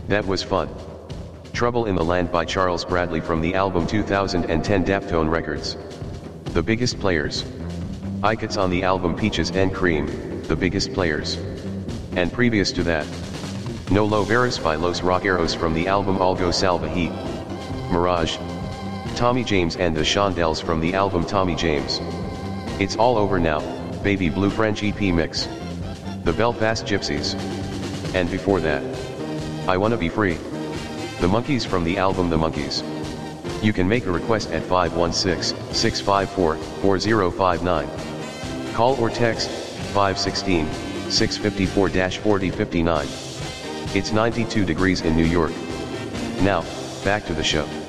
That was fun. Trouble in the Land by Charles Bradley from the album 2010 Daftone Records. The Biggest Players. Icats on the album Peaches and Cream, The Biggest Players. And previous to that, No Lo Veras by Los Rockeros from the album Algo Salvaje. Mirage. Tommy James and the Shondells from the album Tommy James. It's All Over Now, Baby Blue French EP mix. The Belfast Gypsies. And before that, I Wanna Be Free. The Monkees from the album The Monkees. You can make a request at 516-654-4059. Call or text 516-654-4059. It's 92 degrees in New York. Now, back to the show.